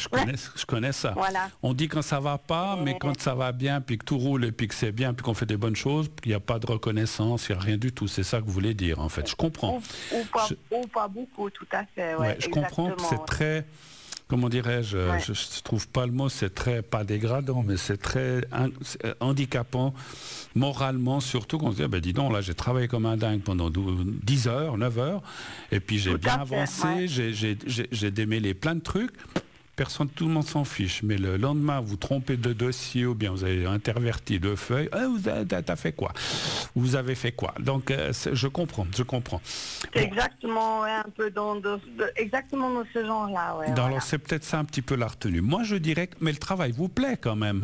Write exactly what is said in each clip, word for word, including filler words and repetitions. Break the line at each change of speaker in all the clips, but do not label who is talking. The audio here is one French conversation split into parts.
ouais.
connais, je connais ça.
Voilà.
On dit quand ça va pas,
Et...
mais quand ça va bien, puis que tout roule, et puis que c'est bien, puis qu'on fait des bonnes choses, il n'y a pas de reconnaissance, il n'y a rien du tout. C'est ça que vous voulez dire, en fait. Je comprends.
Ou, ou, pas,
je...
ou pas beaucoup, tout à fait. Ouais,
ouais, je comprends que c'est
ouais. très...
Comment dirais-je,
ouais.
je ne trouve pas le mot, c'est très, pas dégradant, mais c'est très hein, c'est handicapant, moralement, surtout qu'on se dit, ah ben dis donc, là j'ai travaillé comme un dingue pendant dix heures, neuf heures, et puis j'ai bien avancé, ouais. j'ai, j'ai, j'ai, j'ai démêlé plein de trucs, personne, tout le monde s'en fiche, mais le lendemain, vous trompez de dossier, ou bien vous avez interverti deux feuilles, ah, vous avez, t'as fait quoi? Vous avez fait quoi? Donc, euh, je comprends, je comprends.
C'est bon. Exactement, ouais, un peu dans, de, de, exactement dans ce genre-là. Ouais,
dans,
voilà.
Alors, c'est peut-être ça un petit peu la retenue. Moi, je dirais que, mais le travail vous plaît quand même.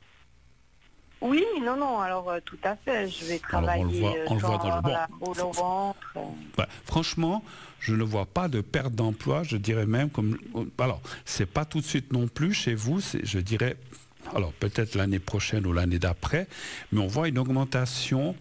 Oui, non, non, alors euh, tout à fait, je vais travailler
alors, on le voit, on le voit dans le bon.
La boule au ventre. Euh...
Bah, franchement, je ne vois pas de perte d'emploi, je dirais même comme... Alors, c'est pas tout de suite non plus chez vous, c'est, je dirais, alors peut-être l'année prochaine ou l'année d'après, mais on voit une augmentation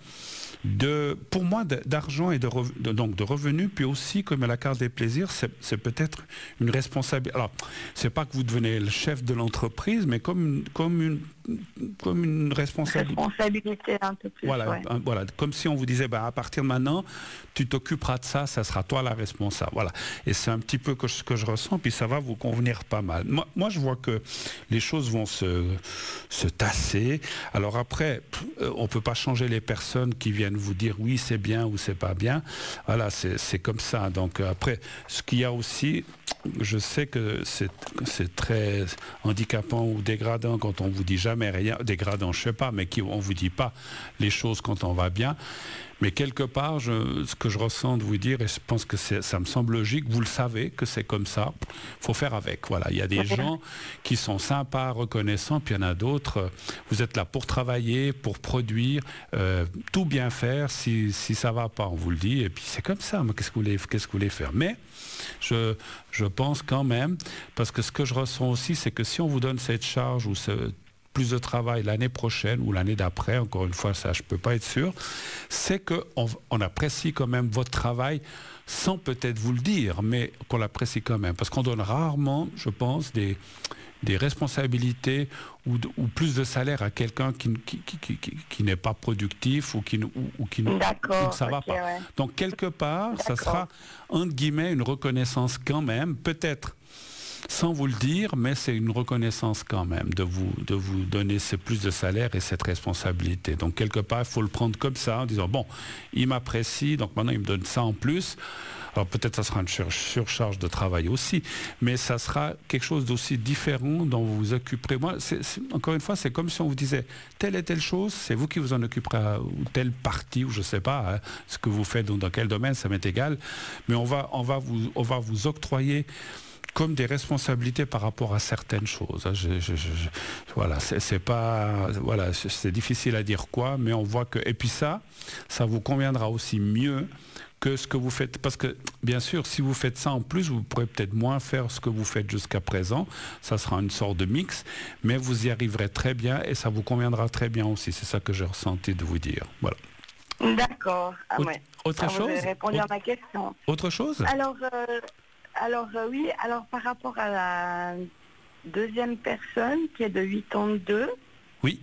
de, pour moi, d'argent et de, rev, de, donc de revenus, puis aussi, comme à la carte des plaisirs, c'est, c'est peut-être une responsabilité. Alors, c'est pas que vous devenez le chef de l'entreprise, mais comme, comme une comme une responsabilité.
Responsabilité un peu plus.
Voilà,
ouais.
un, voilà, comme si on vous disait, bah, à partir de maintenant, tu t'occuperas de ça, ça sera toi la responsable. Voilà. Et c'est un petit peu que, ce que je ressens, puis ça va vous convenir pas mal. Moi, moi je vois que les choses vont se, se tasser. Alors après, on peut pas changer les personnes qui viennent vous dire oui, c'est bien ou c'est pas bien. Voilà, c'est, c'est comme ça. Donc après, ce qu'il y a aussi, je sais que c'est, c'est très handicapant ou dégradant quand on vous dit jamais rien, dégradant, je sais pas, mais qui, on vous dit pas les choses quand on va bien. Mais quelque part, je, ce que je ressens de vous dire, et je pense que c'est, ça me semble logique, vous le savez que c'est comme ça, faut faire avec. Voilà, il y a des gens qui sont sympas, reconnaissants, puis il y en a d'autres, vous êtes là pour travailler, pour produire, euh, tout bien faire, si, si ça va pas, on vous le dit, et puis c'est comme ça, mais qu'est-ce que vous voulez, qu'est-ce que vous voulez faire? Mais je, je pense quand même, parce que ce que je ressens aussi, c'est que si on vous donne cette charge ou ce plus de travail l'année prochaine ou l'année d'après, encore une fois, ça je peux pas être sûr, c'est qu'on on apprécie quand même votre travail sans peut-être vous le dire, mais qu'on l'apprécie quand même. Parce qu'on donne rarement, je pense, des, des responsabilités ou, de, ou plus de salaire à quelqu'un qui, qui, qui, qui, qui, qui n'est pas productif ou qui, ou, ou qui ne ça va
okay,
pas.
Ouais.
Donc quelque part,
D'accord.
ça sera, entre guillemets, une reconnaissance quand même, peut-être sans vous le dire, mais c'est une reconnaissance quand même de vous, de vous donner ce plus de salaire et cette responsabilité. Donc quelque part, il faut le prendre comme ça, en disant, bon, il m'apprécie, donc maintenant il me donne ça en plus. Alors peut-être ça sera une surcharge de travail aussi, mais ça sera quelque chose d'aussi différent dont vous vous occuperez. Moi, c'est, c'est, encore une fois, c'est comme si on vous disait, telle et telle chose, c'est vous qui vous en occuperez, ou telle partie, ou je ne sais pas, hein, ce que vous faites, dans, dans quel domaine, ça m'est égal, mais on va, on va, vous, on va vous octroyer comme des responsabilités par rapport à certaines choses. Je, je, je, je, voilà, c'est, c'est pas, voilà, c'est, c'est difficile à dire quoi, mais on voit que, et puis ça, ça vous conviendra aussi mieux que ce que vous faites, parce que bien sûr, si vous faites ça en plus, vous pourrez peut-être moins faire ce que vous faites jusqu'à présent. Ça sera une sorte de mix, mais vous y arriverez très bien et ça vous conviendra très bien aussi. C'est ça que j'ai ressenti de vous dire. Voilà.
D'accord. Ah,
Autre,
ouais.
autre
ah,
chose.
Vous avez répondu
autre,
à ma question.
Autre chose.
Alors. Euh... Alors euh, oui, alors par rapport à la deuxième personne qui est de quatre-vingt-deux.
Oui.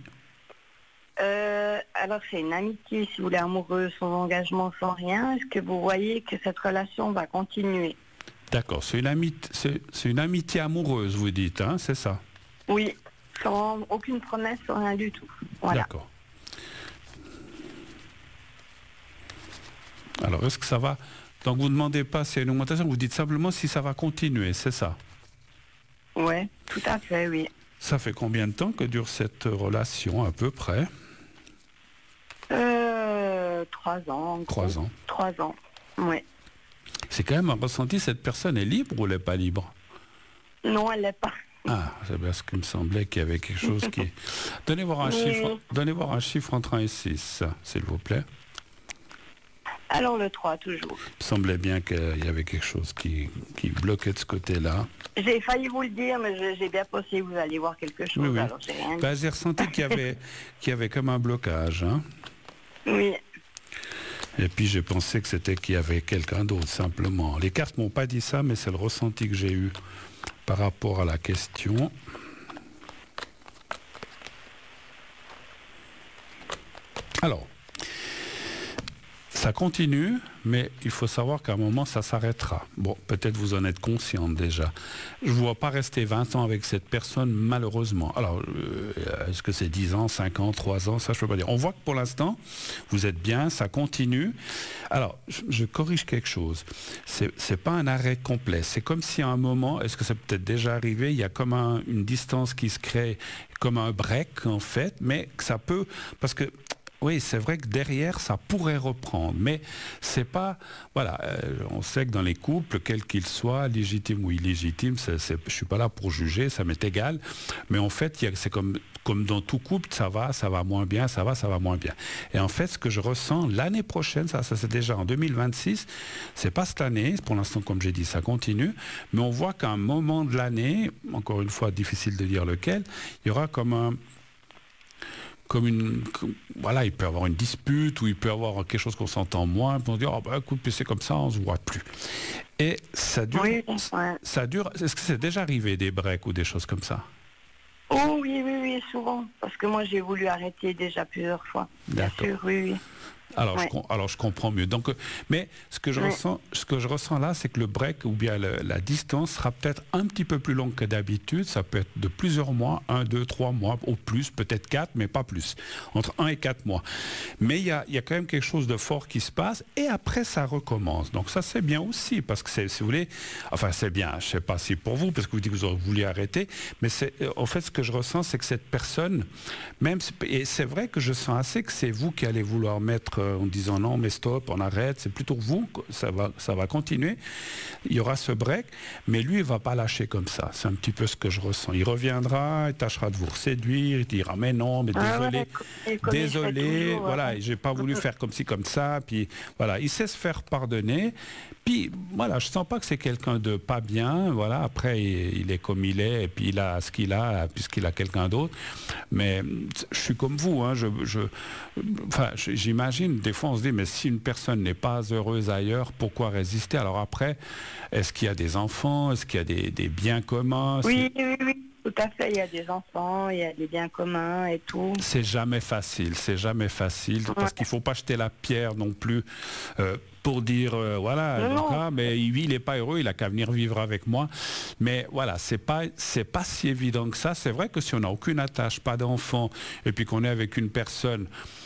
Euh, alors c'est une amitié, si vous voulez, amoureuse, sans engagement, sans rien. Est-ce que vous voyez que cette relation va continuer?
D'accord, c'est une, amitié, c'est, c'est une amitié amoureuse, vous dites, hein, c'est ça?
Oui, sans aucune promesse, sans rien du tout. Voilà.
D'accord. Alors, est-ce que ça va... Donc vous ne demandez pas s'il y a une augmentation, vous dites simplement si ça va continuer, c'est ça?
Oui, tout à fait, oui.
Ça fait combien de temps que dure cette relation à peu près?
euh, Trois ans.
Trois ans.
Trois ans, oui.
C'est quand même un ressenti, cette personne est libre ou elle n'est pas libre?
Non, elle l'est pas.
Ah, c'est bien ce qu'il me semblait qu'il y avait quelque chose qui... Donnez voir un, oui. chiffre, donnez voir un chiffre entre un et six, s'il vous plaît.
Alors le trois, toujours.
Il me semblait bien qu'il y avait quelque chose qui, qui bloquait de ce côté-là.
J'ai failli vous le dire, mais je, j'ai bien pensé que vous alliez voir quelque chose.
Oui, oui.
Alors j'ai rien dit.
Ben, j'ai ressenti qu'il y avait, qu'il y avait comme un blocage. Hein.
Oui.
Et puis j'ai pensé que c'était qu'il y avait quelqu'un d'autre, simplement. Les cartes m'ont pas dit ça, mais c'est le ressenti que j'ai eu. par rapport à la question. Alors, ça continue, mais il faut savoir qu'à un moment, ça s'arrêtera. Bon, peut-être vous en êtes consciente déjà. Je ne vois pas rester vingt ans avec cette personne, malheureusement. Alors, euh, est-ce que c'est dix ans, cinq ans, trois ans? Ça, je ne peux pas dire. On voit que pour l'instant, vous êtes bien, ça continue. Alors, je, je corrige quelque chose. Ce n'est pas un arrêt complet. C'est comme si à un moment, est-ce que c'est peut-être déjà arrivé, il y a comme un, une distance qui se crée, comme un break, en fait, mais que ça peut... Parce que oui, c'est vrai que derrière, ça pourrait reprendre, mais c'est pas... Voilà, euh, on sait que dans les couples, quels qu'ils soient, légitimes ou illégitimes, c'est, c'est, je suis pas là pour juger, ça m'est égal, mais en fait, il y a, c'est comme, comme dans tout couple, ça va, ça va moins bien, ça va, ça va moins bien. Et en fait, ce que je ressens l'année prochaine, ça, ça c'est déjà en deux mille vingt-six, c'est pas cette année, pour l'instant, comme j'ai dit, ça continue, mais on voit qu'à un moment de l'année, encore une fois, difficile de dire lequel, il y aura comme un... comme une, comme, voilà, il peut y avoir une dispute ou il peut y avoir quelque chose qu'on s'entend moins, puis on se dit, oh, bah, écoute, puis c'est comme ça, on se voit plus. Et ça dure,
Oui, ouais.
ça dure, est-ce que c'est déjà arrivé des breaks ou des choses comme ça?
Oh oui, oui, oui, souvent, parce que moi j'ai voulu arrêter déjà plusieurs fois, bien
D'accord.
sûr, oui, oui.
Alors,
ouais.
je, alors je comprends mieux. Donc, mais ce que je,
ouais.
ressens, ce que je ressens là, c'est que le break ou bien le, la distance sera peut-être un petit peu plus longue que d'habitude. Ça peut être de plusieurs mois, un, deux, trois mois au plus, peut-être quatre, mais pas plus. Entre un et quatre mois. Mais il y a, y a quand même quelque chose de fort qui se passe et après ça recommence. Donc ça c'est bien aussi parce que c'est, si vous voulez, enfin c'est bien, je ne sais pas si pour vous, parce que vous dites que vous vouliez arrêter, mais c'est, en fait ce que je ressens c'est que cette personne, même, et c'est vrai que je sens assez que c'est vous qui allez vouloir mettre en disant non mais stop, on arrête, c'est plutôt vous, ça va, ça va continuer, il y aura ce break, mais lui il ne va pas lâcher comme ça, c'est un petit peu ce que je ressens. Il reviendra, il tâchera de vous séduire, il dira mais non, mais désolé,
ah ouais,
désolé,
toujours,
voilà,
ouais.
j'ai pas voulu faire comme ci, comme ça, puis voilà, il sait se faire pardonner, puis voilà, je sens pas que c'est quelqu'un de pas bien, voilà, après il, il est comme il est, et puis il a ce qu'il a, puisqu'il a quelqu'un d'autre, mais je suis comme vous, hein, je, je, enfin, j'imagine, des fois on se dit, mais si une personne n'est pas heureuse ailleurs, pourquoi résister? Alors après, est-ce qu'il y a des enfants? Est-ce qu'il y a des, des biens communs?
Oui, oui, oui, tout à fait. Il y a des enfants, il y a des biens communs et tout.
C'est jamais facile, c'est jamais facile,
ouais.
parce qu'il ne faut pas jeter la pierre non plus euh, pour dire, euh, voilà,
non,
donc,
non.
Ah, mais lui, il n'est pas heureux, il n'a qu'à venir vivre avec moi. Mais voilà, c'est pas, c'est pas si évident que ça. C'est vrai que si on n'a aucune attache, pas d'enfant, et puis qu'on est avec une personne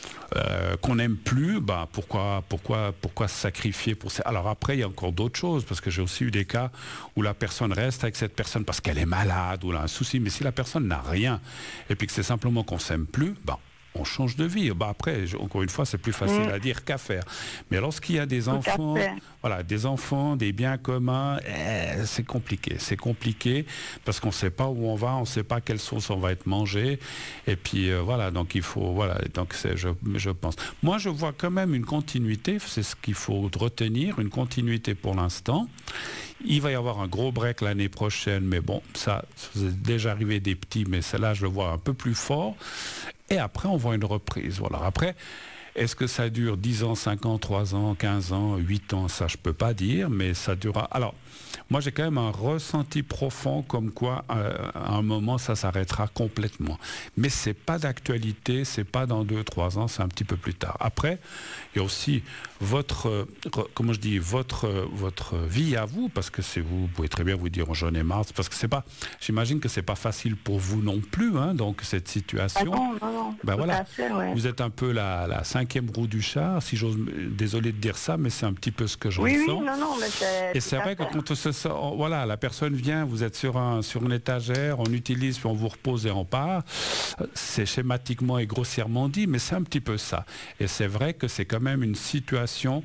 Euh, qu'on n'aime plus, bah pourquoi, pourquoi, pourquoi se sacrifier pour ça? Alors après, il y a encore d'autres choses, parce que j'ai aussi eu des cas où la personne reste avec cette personne parce qu'elle est malade ou elle a un souci, mais si la personne n'a rien et puis que c'est simplement qu'on s'aime plus, bah on change de vie. Bah après, encore une fois, c'est plus facile mmh. à dire qu'à faire. Mais lorsqu'il y a des Tout enfants, voilà, des enfants, des biens communs, eh, c'est compliqué. C'est compliqué parce qu'on ne sait pas où on va, on ne sait pas quelle sauce on va être mangé. Et puis euh, voilà, donc il faut, voilà, donc c'est, je, je pense. Moi, je vois quand même une continuité. C'est ce qu'il faut retenir, une continuité pour l'instant. Il va y avoir un gros break l'année prochaine, mais bon, ça, c'est déjà arrivé des petits, mais celle-là, je le vois un peu plus fort. Et après, on voit une reprise. Voilà. Après, est-ce que ça dure dix ans, cinq ans, trois ans, quinze ans, huit ans? Ça, je ne peux pas dire, mais ça durera. Alors, moi, j'ai quand même un ressenti profond comme quoi, euh, à un moment, ça s'arrêtera complètement. Mais ce n'est pas d'actualité, ce n'est pas dans deux, trois ans, c'est un petit peu plus tard. Après, il y a aussi votre, euh, comment je dis, votre, euh, votre vie à vous, parce que c'est vous, vous pouvez très bien vous dire, j'en ai marre, parce que c'est pas, j'imagine que ce n'est pas facile pour vous non plus, hein, donc cette situation.
Ah non, non, non.
Ben voilà,
fait, ouais.
Vous êtes un peu la, la cinquième roue du char, si j'ose, désolé de dire ça, mais c'est un petit peu ce que je
oui,
ressens.
Oui, non, non, mais c'est
Et c'est vrai que quand on se sort, voilà, la personne vient, vous êtes sur, un, sur une étagère, on utilise, puis on vous repose et on part. C'est schématiquement et grossièrement dit, mais c'est un petit peu ça. Et c'est vrai que c'est quand même une situation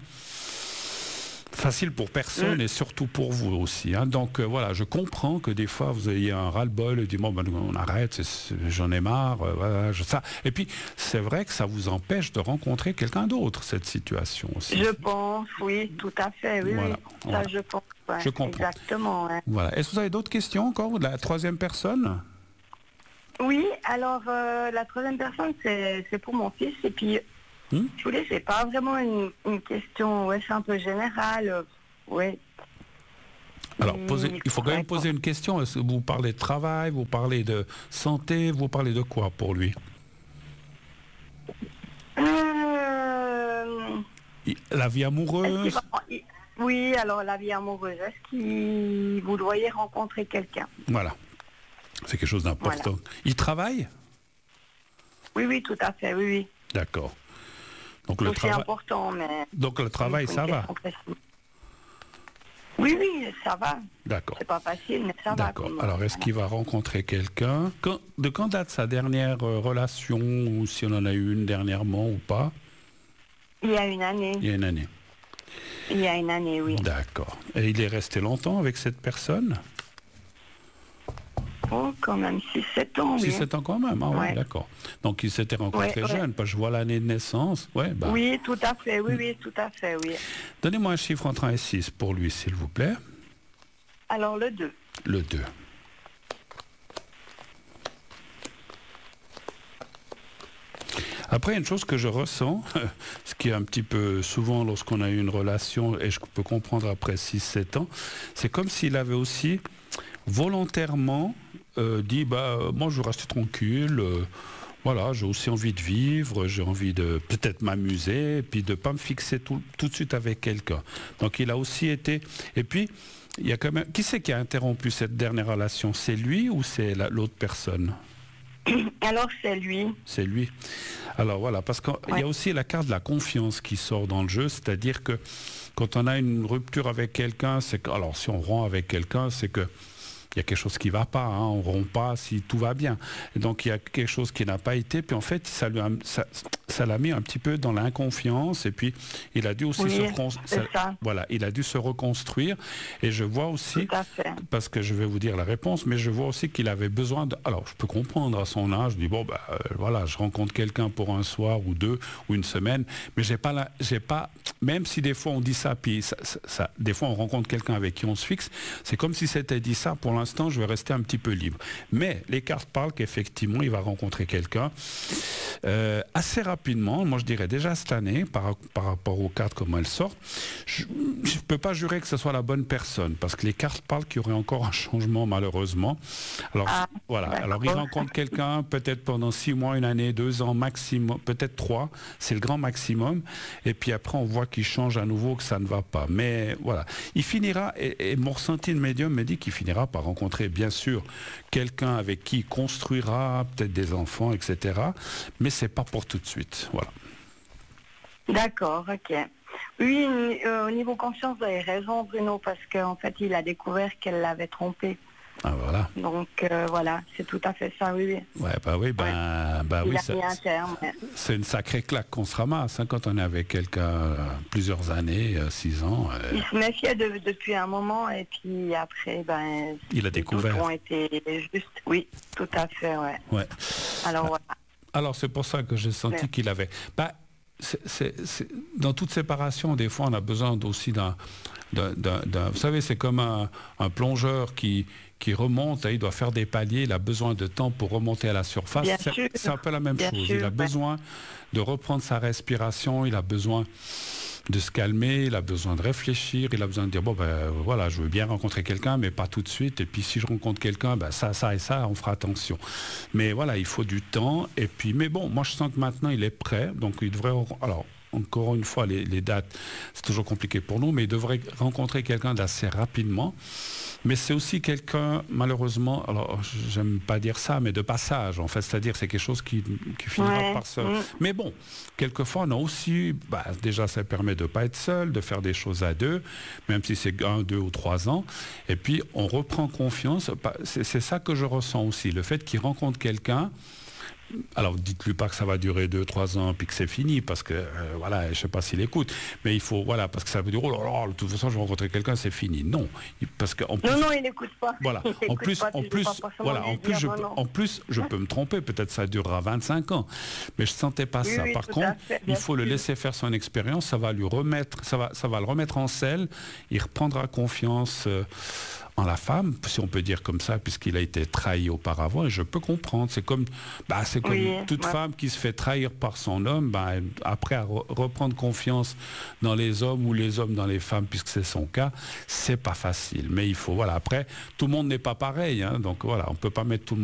facile pour personne mmh. et surtout pour vous aussi. Hein. Donc euh, voilà, je comprends que des fois vous ayez un ras-le-bol et du bon, ben, on arrête, c'est, c'est, j'en ai marre. Euh, voilà, je, ça. Et puis c'est vrai que ça vous empêche de rencontrer quelqu'un d'autre, cette situation aussi.
Je pense, oui, tout à fait. Oui,
voilà,
oui.
Voilà.
Ça, je pense. Ouais,
je comprends.
Exactement. Ouais.
Voilà. Est-ce que vous avez d'autres questions encore de la troisième personne?
Oui, alors euh, la troisième personne, c'est, c'est pour mon fils. Et puis, hmm? je voulais, c'est pas vraiment une, une question, ouais, c'est un peu général. Euh, ouais.
Alors, posez, il faut quand même poser une question. Est-ce que vous parlez de travail, vous parlez de santé, vous parlez de quoi pour lui?
Euh...
La vie amoureuse?
Va... Oui, alors la vie amoureuse. Est-ce que vous devriez rencontrer quelqu'un?
Voilà. C'est quelque chose d'important. Voilà. Il travaille?
Oui, oui, tout à fait, oui, oui.
D'accord. Donc le travail.
C'est important, mais.
Donc le travail, ça va.
Oui, oui, ça va.
D'accord.
C'est pas facile, mais ça va.
D'accord. Alors, est-ce qu'il va rencontrer quelqu'un? Quand, de quand date sa dernière euh, relation, ou si on en a eu une dernièrement ou pas?
Il y a une année.
Il y a une année.
Il y a une année, oui.
D'accord. Et il est resté longtemps avec cette personne?
Oh, quand même, six sept ans, oui.
six sept ans quand même, ah, ouais, ouais. D'accord. Donc, ils s'étaient rencontrés ouais, jeunes, ouais. Parce que je vois l'année de naissance. Ouais, bah.
Oui, tout à fait, oui, oui, tout à fait, oui.
Donnez-moi un chiffre entre un et six pour lui, s'il vous plaît.
Alors, le deux.
Le deux. Après, une chose que je ressens, ce qui est un petit peu souvent lorsqu'on a eu une relation, et je peux comprendre après six sept ans, c'est comme s'il avait aussi volontairement euh, dit bah moi je veux rester tranquille, euh, voilà, j'ai aussi envie de vivre, j'ai envie de peut-être m'amuser, et puis de pas me fixer tout, tout de suite avec quelqu'un. Donc il a aussi été, et puis il y a quand même, qui c'est qui a interrompu cette dernière relation? C'est lui ou c'est l'autre personne?
Alors c'est lui.
C'est lui. Alors voilà, parce qu'il ouais. y a aussi la carte de la confiance qui sort dans le jeu, c'est-à-dire que quand on a une rupture avec quelqu'un, c'est que, alors si on rompt avec quelqu'un, c'est que il y a quelque chose qui ne va pas, hein, on ne rompt pas si tout va bien. Et donc il y a quelque chose qui n'a pas été, puis en fait ça lui a, ça, ça l'a mis un petit peu dans l'inconfiance, et puis il a dû aussi
oui,
se reconstruire. Voilà, il a dû se reconstruire. Et je vois aussi, parce que je vais vous dire la réponse, mais je vois aussi qu'il avait besoin de. Alors je peux comprendre à son âge, je dis bon bah euh, voilà, je rencontre quelqu'un pour un soir ou deux ou une semaine, mais j'ai pas la, j'ai pas. Même si des fois on dit ça, puis ça, ça, ça, des fois on rencontre quelqu'un avec qui on se fixe, c'est comme si c'était dit ça pour l'instant, je vais rester un petit peu libre. Mais les cartes parlent qu'effectivement, il va rencontrer quelqu'un euh, assez rapidement. Moi, je dirais déjà cette année, par, par rapport aux cartes, comment elles sortent. Je ne peux pas jurer que ce soit la bonne personne, parce que les cartes parlent qu'il y aurait encore un changement, malheureusement. Alors, ah, voilà. Alors il rencontre quelqu'un, peut-être pendant six mois, une année, deux ans, maximum, peut-être trois. C'est le grand maximum. Et puis après, on voit qu'il change à nouveau, que ça ne va pas. Mais voilà. Il finira, et, et mon ressenti de médium me dit qu'il finira par rencontrer bien sûr quelqu'un avec qui il construira peut-être des enfants, et cetera. Mais c'est pas pour tout de suite. Voilà.
D'accord, ok. Oui, euh, au niveau confiance, vous avez raison, Bruno, parce qu'en fait, il a découvert qu'elle l'avait trompé.
Ah voilà.
Donc euh, voilà, c'est tout à fait ça, oui.
Ouais, bah oui, ben, ouais. bah
il
oui,
a mis un terme, ouais.
C'est une sacrée claque qu'on se ramasse hein, quand on est avec quelqu'un euh, plusieurs années, euh, six ans. Euh...
Il se méfiait de, depuis un moment et puis après, ben,
il a découvert.
Tout ont été juste, oui, tout à fait, ouais.
Ouais.
Alors
ah,
voilà.
Alors c'est pour ça que j'ai senti ouais. qu'il avait. Bah, c'est, c'est, c'est... Dans toute séparation, des fois, on a besoin aussi d'un, d'un, d'un, d'un... Vous savez, c'est comme un, un plongeur qui qui remonte, il doit faire des paliers, il a besoin de temps pour remonter à la surface. C'est, c'est un peu la même Bien chose. Sûr, il a ouais. besoin de reprendre sa respiration, il a besoin de se calmer, il a besoin de réfléchir, il a besoin de dire, bon ben voilà, je veux bien rencontrer quelqu'un, mais pas tout de suite, et puis si je rencontre quelqu'un, ben ça, ça et ça, on fera attention. Mais voilà, il faut du temps, et puis, mais bon, moi je sens que maintenant il est prêt, donc il devrait, alors, encore une fois, les, les dates, c'est toujours compliqué pour nous, mais il devrait rencontrer quelqu'un d'assez rapidement. Mais c'est aussi quelqu'un, malheureusement, alors j'aime pas dire ça, mais de passage, en fait, c'est-à-dire c'est quelque chose qui, qui finira ouais. par se... Mmh. Mais bon, quelquefois, on a aussi, bah, déjà ça permet de ne pas être seul, de faire des choses à deux, même si c'est un, deux ou trois ans, et puis on reprend confiance, c'est, c'est ça que je ressens aussi, le fait qu'il rencontre quelqu'un. Alors dites-lui pas que ça va durer deux trois ans puis que c'est fini parce que euh, voilà, je sais pas s'il écoute, mais il faut voilà parce que ça veut dire oh là là, de toute façon je vais rencontrer quelqu'un, c'est fini. Non, parce que en plus,
non non il n'écoute pas.
Voilà, en plus pas, en plus voilà, en plus je peux, en plus je peux me tromper, peut-être ça durera vingt-cinq ans, mais je sentais pas oui, ça. Oui, Par contre, fait, il faut sûr. le laisser faire son expérience, ça va lui remettre, ça va ça va le remettre en selle, il reprendra confiance. Euh, en la femme, si on peut dire comme ça, puisqu'il a été trahi auparavant, et je peux comprendre. C'est comme, bah, c'est comme
Oui,
toute
ouais.
femme qui se fait trahir par son homme, bah, elle- après à re- reprendre confiance dans les hommes ou les hommes dans les femmes, puisque c'est son cas, c'est pas facile. Mais il faut, voilà, après, tout le monde n'est pas pareil, hein, donc voilà, on peut pas mettre tout le monde